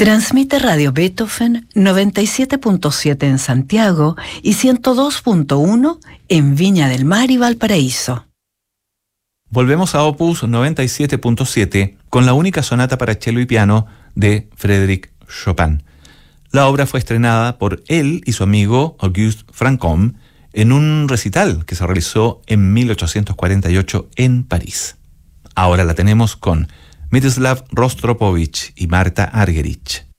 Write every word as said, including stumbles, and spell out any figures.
Transmite Radio Beethoven noventa y siete punto siete en Santiago y ciento dos punto uno en Viña del Mar y Valparaíso. Volvemos a Opus noventa y siete punto siete con la única sonata para cello y piano de Frédéric Chopin. La obra fue estrenada por él y su amigo Auguste Franchomme en un recital que se realizó en mil ochocientos cuarenta y ocho en París. Ahora la tenemos con Mstislav Rostropovich y Marta Argerich.